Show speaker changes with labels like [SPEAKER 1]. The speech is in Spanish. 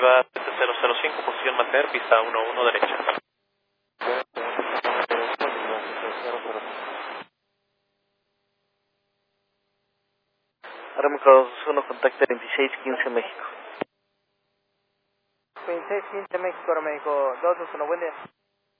[SPEAKER 1] arriba 005, posición mantener, pista 11 derecha.
[SPEAKER 2] Aeroméxico 21, contacto 2615 México.
[SPEAKER 3] 2615 México, Aeroméxico 221, buen día.